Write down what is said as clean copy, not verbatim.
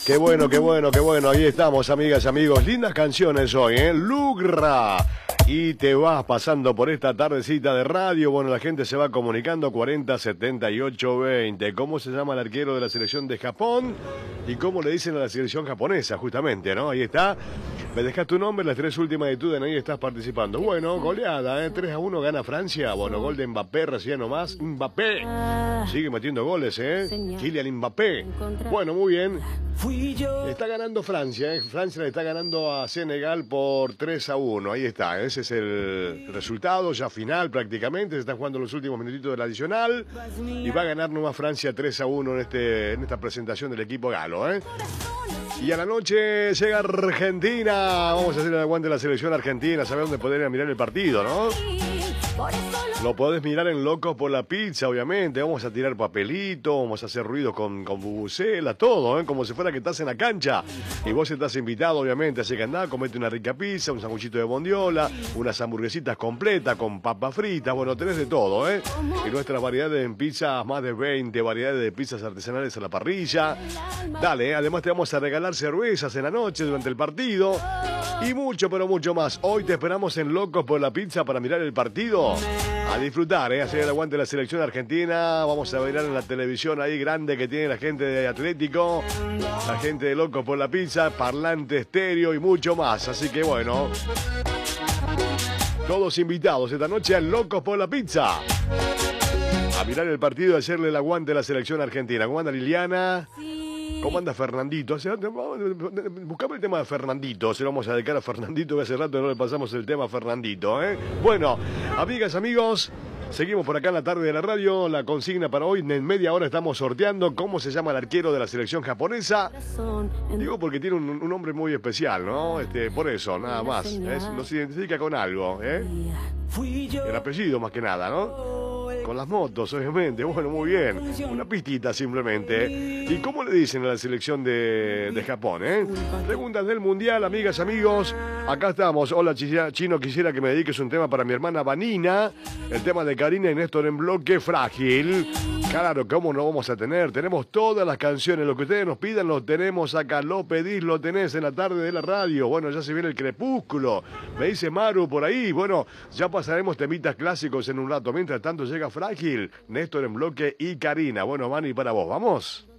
Qué bueno, qué bueno, qué bueno. Ahí estamos, amigas, amigos. Lindas canciones hoy, ¿eh? Lugra. Y te vas pasando por esta tardecita de radio. Bueno, la gente se va comunicando 40 78 20. ¿Cómo se llama el arquero de la selección de Japón? Y cómo le dicen a la selección japonesa, justamente, ¿no? Ahí está. Me dejas tu nombre, las tres últimas de tu ahí estás participando. Bueno, goleada, ¿eh? 3-1 gana Francia. Bueno, gol de Mbappé, recién nomás. Mbappé. Sigue metiendo goles, ¿eh? Kylian Mbappé. Bueno, muy bien. Está ganando Francia, ¿eh? Francia le está ganando a Senegal por 3-1. Ahí está, ese es el resultado ya final prácticamente. Se están jugando los últimos minutitos del adicional. Y va a ganar nomás Francia 3-1 en esta presentación del equipo galo, ¿eh? Y a la noche llega Argentina. Vamos a hacer el aguante de la selección argentina. Saber dónde poder ir a mirar el partido, ¿no? Lo podés mirar en Locos por la Pizza, obviamente. Vamos a tirar papelito, vamos a hacer ruido con bubucela, todo, ¿eh? Como si fuera que estás en la cancha. Y vos estás invitado, obviamente. Así que andá, comete una rica pizza, un sanguchito de bondiola, unas hamburguesitas completas con papas fritas. Bueno, tenés de todo, ¿eh? Y nuestras variedades en pizzas, más de 20 variedades de pizzas artesanales a la parrilla. Dale, ¿eh? Además te vamos a regalar cervezas en la noche durante el partido. Y mucho, pero mucho más. Hoy te esperamos en Locos por la Pizza para mirar el partido. A disfrutar, hacer el aguante de la selección argentina. Vamos a bailar en la televisión ahí grande que tiene la gente de Atlético, la gente de Locos por la Pizza, parlante estéreo y mucho más. Así que bueno, todos invitados esta noche a Locos por la Pizza a mirar el partido y hacerle el aguante de la selección argentina. ¿Cómo anda Liliana? ¿Cómo anda Fernandito? Buscame el tema de Fernandito. Se lo vamos a dedicar a Fernandito, que hace rato no le pasamos el tema a Fernandito, ¿eh? Bueno, amigas, amigos, seguimos por acá en la tarde de la radio. La consigna para hoy, en media hora estamos sorteando cómo se llama el arquero de la selección japonesa. Digo porque tiene un nombre muy especial, ¿no? Por eso, nada más. Nos identifica con algo, ¿eh? El apellido más que nada, ¿no? Con las motos, obviamente. Bueno, muy bien. Una pistita simplemente. ¿Y cómo le dicen a la selección de Japón, eh? Preguntas del Mundial, amigas, amigos. Acá estamos. Hola, Chino, quisiera que me dediques un tema para mi hermana Vanina. El tema de Karina y Néstor en bloque frágil. Claro, ¿cómo no vamos a tener? Tenemos todas las canciones. Lo que ustedes nos pidan lo tenemos acá. Lo pedís, lo tenés en la tarde de la radio. Bueno, ya se viene el crepúsculo. Me dice Maru por ahí. Bueno, ya pasaremos temitas clásicos en un rato. Mientras tanto llega Frágil, Néstor en bloque y Karina. Bueno, Mani, para vos. ¿Vamos?